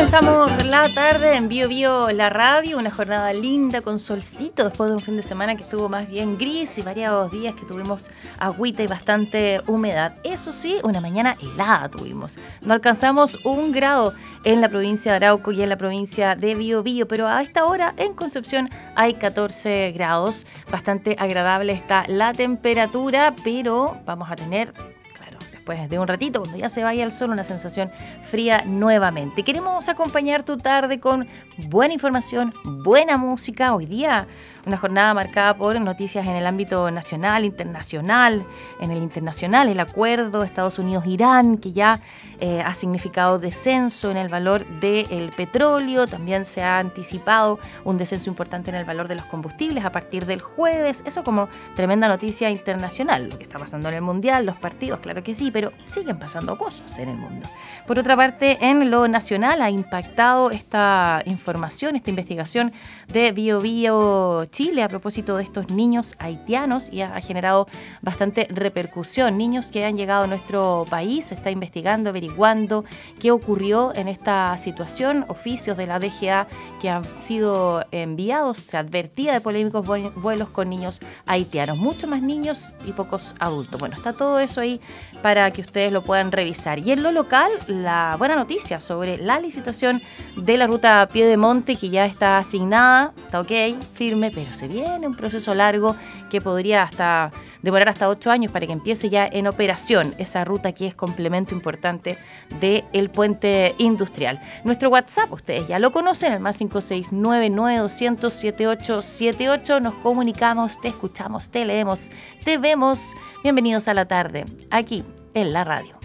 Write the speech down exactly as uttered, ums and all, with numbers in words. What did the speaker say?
Comenzamos la tarde en Bio Bio, la radio, una jornada linda con solcito después de un fin de semana que estuvo más bien gris y variados días que tuvimos agüita y bastante humedad. Eso sí, una mañana helada tuvimos. No alcanzamos un grado en la provincia de Arauco y en la provincia de Bio Bio, pero a esta hora en Concepción hay catorce grados. Bastante agradable está la temperatura, pero vamos a tener... Después de un ratito, cuando ya se vaya el sol, una sensación fría nuevamente. Queremos acompañar tu tarde con buena información, buena música. Hoy día una jornada marcada por noticias en el ámbito nacional, internacional. En el internacional, el acuerdo Estados Unidos-Irán, que ya eh, ha significado descenso en el valor del petróleo. También se ha anticipado un descenso importante en el valor de los combustibles a partir del jueves. Eso como tremenda noticia internacional. Lo que está pasando en el Mundial, los partidos, claro que sí, pero siguen pasando cosas en el mundo. Por otra parte, en lo nacional ha impactado esta información, esta investigación de Bio Bio Chile a propósito de estos niños haitianos y ha generado bastante repercusión. Niños que han llegado a nuestro país, se está investigando, averiguando qué ocurrió en esta situación. Oficios de la D G A que han sido enviados, se advertía de polémicos vuelos con niños haitianos. Muchos más niños y pocos adultos. Bueno, está todo eso ahí para que ustedes lo puedan revisar. Y en lo local, la buena noticia sobre la licitación de la ruta Piedemonte, que ya está asignada, está ok, firme, pero se viene un proceso largo que podría hasta demorar hasta ocho años para que empiece ya en operación esa ruta que es complemento importante del puente industrial. Nuestro WhatsApp, ustedes ya lo conocen, el más cinco seis nueve nueve dos cero cero siete ocho siete ocho. Nos comunicamos, te escuchamos, te leemos, te vemos. Bienvenidos a la tarde, aquí en la radio.